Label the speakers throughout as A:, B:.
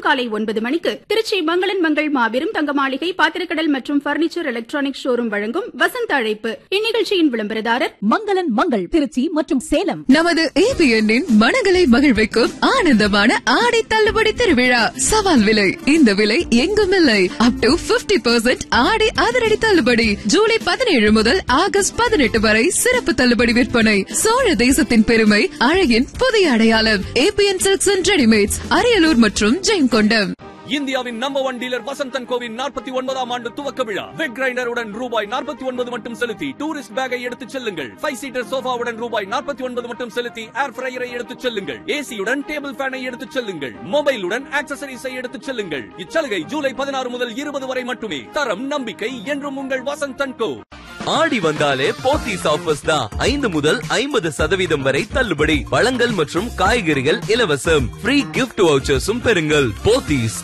A: காலை 9 மணிக்கு திருச்சி மங்களன் மங்கள் மாபெரும் தங்க மாளிகை பாத்திரக்கடல் மற்றும் பர்னிச்சர் எலக்ட்ரானிக் ஷோரூம் வழங்கும் வசந்த அழைப்பு. இந்நிகழ்ச்சியின் விளம்பரதாரர்
B: மங்களன் மங்கள் திருச்சி மற்றும் சேலம்.
C: நமது ABN மனங்களை மகிழ்விக்கும் ஆனந்தமான ஆடை தள்ளுபடி திருவிழா. சவால் விலை, இந்த விலை எங்கும் இல்லை. அப் டு 50% ஆடை அதிரடி தள்ளுபடி. ஜூலை 17 முதல் ஆகஸ்ட் 18 வரை சிறப்பு தள்ளுபடி விற்பனை. சோழ தேசத்தின் பெருமை, அழகின் புதிய அடையாளம். ABN silks and readymades, Ariyalur மற்றும் ஜெயங்கொண்டம்.
D: இந்தியாவின் நம்பர் 1 டீலர் வசந்தன் கோவின் 49ஆம் ஆண்டு துவக்க விழா. வெக் கிரைண்டருடன் ரூபாய் 49 மட்டும் செலுத்தி டூரிஸ்ட் பேக்கை எடுத்துச் செல்லுங்கள். 5 சீட்டர் சோஃபாவுடன் ரூபாய் 49 மட்டும் செலுத்தி ஏர் ஃப்ரையரை எடுத்துச் செல்லுங்கள். ஏசியுடன் டேபிள் ஃபேனை எடுத்துச் செல்லுங்கள். மொபைலுடன் ஆக்சசரிஸை எடுத்துச் செல்லுங்கள். இச்சலுகை ஜூலை 16 முதல் 20 வரை மட்டுமே. தரம், நம்பிக்கை என்றும் உங்கள் வசந்தன் கோ.
E: ஆடி வந்தாலே போத்தீஸ் ஆஃபர்ஸ் தான். 5 முதல் 50% வரை தள்ளுபடி. பழங்கள் மற்றும் காய்கறிகள் இலவசம். ஃப்ரீ கிஃப்ட் வவுச்சர்ஸும் பெறுங்கள். போத்தீஸ்.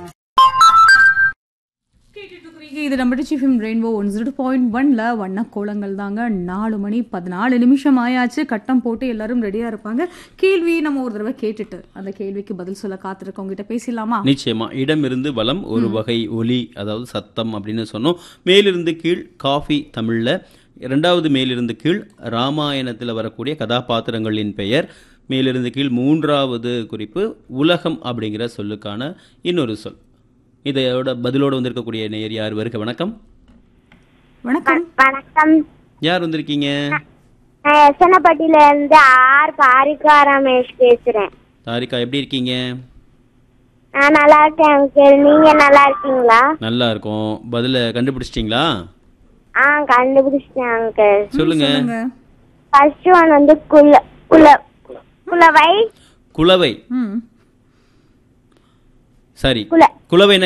F: இது நம்ம டிச்சிஃபிம் ரெயின்போ 102.1ல வண்ண கோலங்கள் தாங்க. 4 மணி 14 நிமிஷம் ஆயாச்சு. கட்டம் போட்டு எல்லாரும் ரெடியா இருப்பாங்க. கேள்வி நம்ம ஒரு தடவை கேட்டுட்டு அந்த கேள்விக்கு பதில் சொல்ல காத்திருக்கவங்க கிட்ட பேசலாமா?
G: நிச்சயமா. இடமிருந்து வலம் ஒரு வகை ஒலி, அதாவது சத்தம் அப்படின்னு சொன்னோம். மேலிருந்து கீழ் காஃபி தமிழ்ல, இரண்டாவது மேலிருந்து கீழ் ராமாயணத்தில் வரக்கூடிய கதாபாத்திரங்களின் பெயர், மேலிருந்து கீழ் மூன்றாவது குறிப்பு உலகம் அப்படிங்கிற சொல்லுக்கான இன்னொரு சொல். இதையோட பதிலோடு வந்திருக்கக்கூடிய நேயர் யார்? வருக. வணக்கம்.
F: வணக்கம்.
H: வணக்கம்.
G: யார் வந்திருக்கீங்க?
H: எசனப்பட்டியில இருந்து தாரிகா ரமேஷ் பேசுறேன்.
G: தாரிகா, எப்படி இருக்கீங்க?
H: நான் நல்லா இருக்கேன் அங்கிள். நீங்க நல்லா இருக்கீங்களா?
G: நல்லா இருக்கும். பதில கண்டுபிடிச்சிட்டீங்களா?
H: கண்டுபிடிச்சிட்டேன் அங்கிள்.
G: சொல்லுங்க.
H: ஃபர்ஸ்ட் ஒன் வந்து குலவை.
G: குலவை. சரி.
H: குலவை